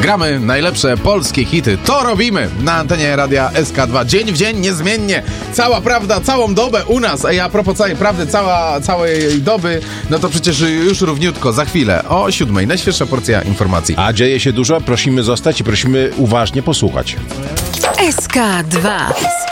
gramy najlepsze polskie hity. To robimy na antenie radia SK2. Dzień w dzień, niezmiennie. Cała prawda, całą dobę u nas. A a propos całej prawdy, całej doby, no to przecież już równiutko, za chwilę o 7:00. Najświeższa porcja informacji. A dzieje się dużo, prosimy zostać i prosimy uważnie posłuchać. SK2